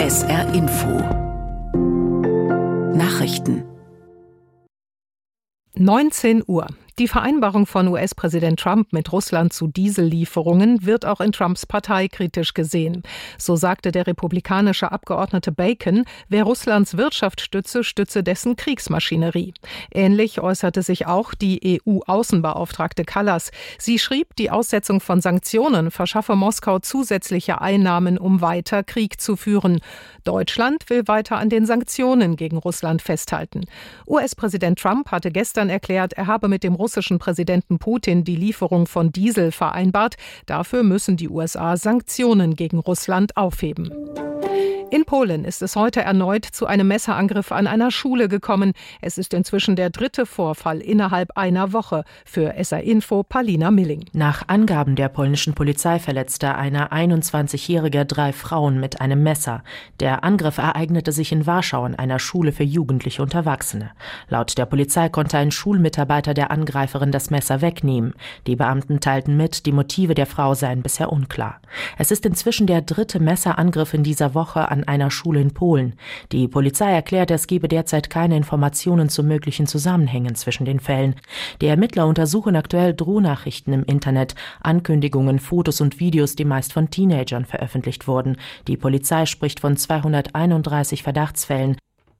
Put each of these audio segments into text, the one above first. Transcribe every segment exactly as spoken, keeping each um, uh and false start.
S R Info Nachrichten neunzehn Uhr. Die Vereinbarung von U S-Präsident Trump mit Russland zu Diesellieferungen wird auch in Trumps Partei kritisch gesehen. So sagte der republikanische Abgeordnete Bacon, wer Russlands Wirtschaft stütze, stütze dessen Kriegsmaschinerie. Ähnlich äußerte sich auch die E U-Außenbeauftragte Kallas. Sie schrieb, die Aussetzung von Sanktionen verschaffe Moskau zusätzliche Einnahmen, um weiter Krieg zu führen. Deutschland will weiter an den Sanktionen gegen Russland festhalten. U S-Präsident Trump hatte gestern erklärt, er habe mit dem russischen Präsidenten Putin die Lieferung von Diesel vereinbart. Dafür müssen die U S A Sanktionen gegen Russland aufheben. In Polen ist es heute erneut zu einem Messerangriff an einer Schule gekommen. Es ist inzwischen der dritte Vorfall innerhalb einer Woche. Für S R Info Palina Milling. Nach Angaben der polnischen Polizei verletzte eine einundzwanzigjährige drei Frauen mit einem Messer. Der Angriff ereignete sich in Warschau an einer Schule für Jugendliche und Erwachsene. Laut der Polizei konnte ein Schulmitarbeiter der Angreiferin das Messer wegnehmen. Die Beamten teilten mit, die Motive der Frau seien bisher unklar. Es ist inzwischen der dritte Messerangriff in dieser Woche an einer Schule in Polen. Die Polizei erklärte, es gebe derzeit keine Informationen zu möglichen Zusammenhängen zwischen den Fällen. Die Ermittler untersuchen aktuell Drohnachrichten im Internet, Ankündigungen, Fotos und Videos, die meist von Teenagern veröffentlicht wurden. Die Polizei spricht von zweihunderteinunddreißig Verdachtsfällen.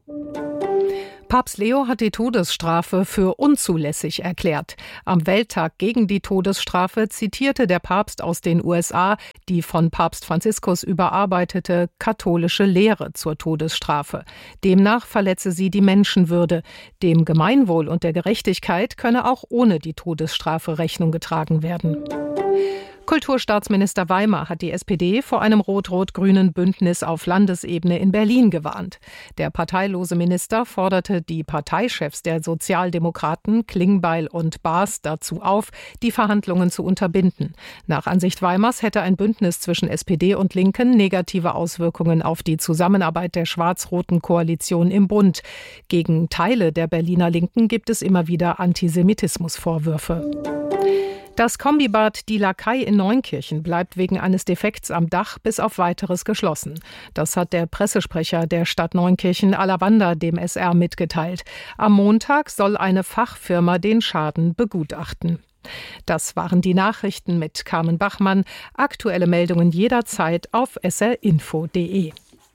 Papst Leo hat die Todesstrafe für unzulässig erklärt. Am Welttag gegen die Todesstrafe zitierte der Papst aus den U S A die von Papst Franziskus überarbeitete katholische Lehre zur Todesstrafe. Demnach verletze sie die Menschenwürde. Dem Gemeinwohl und der Gerechtigkeit könne auch ohne die Todesstrafe Rechnung getragen werden. Kulturstaatsminister Weimer hat die S P D vor einem rot-rot-grünen Bündnis auf Landesebene in Berlin gewarnt. Der parteilose Minister forderte die Parteichefs der Sozialdemokraten Klingbeil und Baas dazu auf, die Verhandlungen zu unterbinden. Nach Ansicht Weimars hätte ein Bündnis zwischen S P D und Linken negative Auswirkungen auf die Zusammenarbeit der schwarz-roten Koalition im Bund. Gegen Teile der Berliner Linken gibt es immer wieder Antisemitismusvorwürfe. Das Kombibad Die Lakai in Neunkirchen bleibt wegen eines Defekts am Dach bis auf Weiteres geschlossen. Das hat der Pressesprecher der Stadt Neunkirchen Alavanda dem S R mitgeteilt. Am Montag soll eine Fachfirma den Schaden begutachten. Das waren die Nachrichten mit Carmen Bachmann. Aktuelle Meldungen jederzeit auf s r info punkt d e.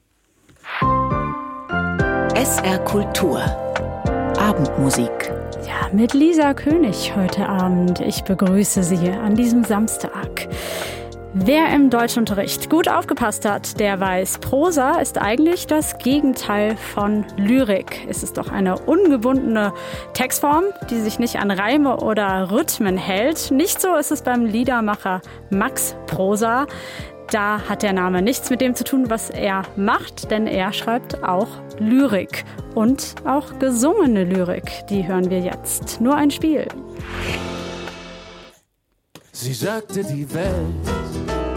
S R Kultur Abendmusik. Ja, mit Lisa König heute Abend. Ich begrüße Sie an diesem Samstag. Wer im Deutschunterricht gut aufgepasst hat, der weiß, Prosa ist eigentlich das Gegenteil von Lyrik. Es ist doch eine ungebundene Textform, die sich nicht an Reime oder Rhythmen hält. Nicht so ist es beim Liedermacher Max Prosa. Da hat der Name nichts mit dem zu tun, was er macht, denn er schreibt auch Lyrik und auch gesungene Lyrik. Die hören wir jetzt. Nur ein Spiel. Sie sagte, die Welt